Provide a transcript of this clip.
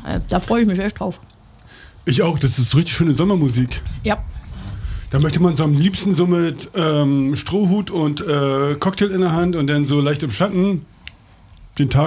Da freue ich mich echt drauf. Ich auch, das ist richtig schöne Sommermusik. Ja. Da möchte man so am liebsten so mit Strohhut und Cocktail in der Hand und dann so leicht im Schatten den Tag